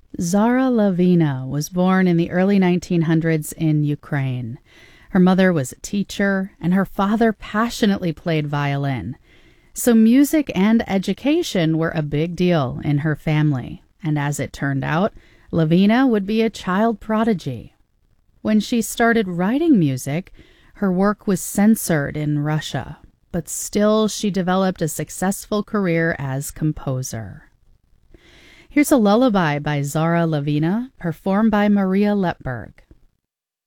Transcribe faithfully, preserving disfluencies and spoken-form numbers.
Zara Lavina was born in the early nineteen hundreds in Ukraine. Her mother was a teacher, and her father passionately played violin. So music and education were a big deal in her family, and as it turned out, Lavina would be a child prodigy. When she started writing music, her work was censored in Russia, but still she developed a successful career as composer. Here's a lullaby by Zara Lavina, performed by Maria Lepberg.